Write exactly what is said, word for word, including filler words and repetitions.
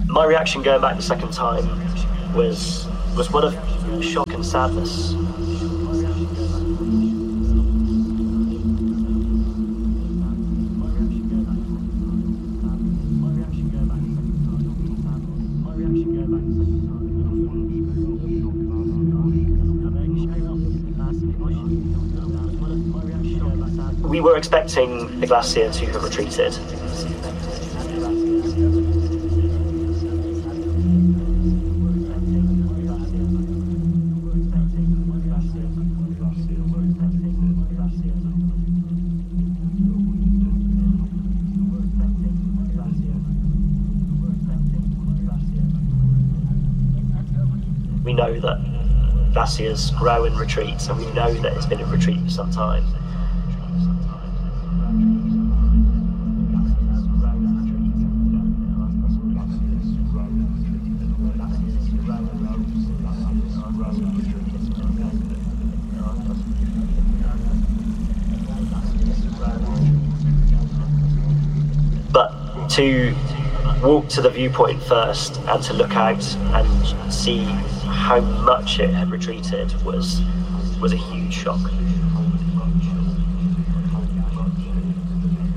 My reaction going back the second time was was one of shock and sadness. We were expecting the glacier to have retreated. We know that glaciers grow and retreat, and we know that it's been in retreat for some time. But to walk to the viewpoint first and to look out and see how much it had retreated was was a huge shock.